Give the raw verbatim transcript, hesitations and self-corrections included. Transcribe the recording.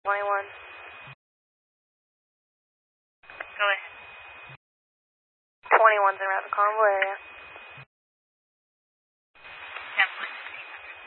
twenty-one. Go ahead. twenty-one's around the convoy area.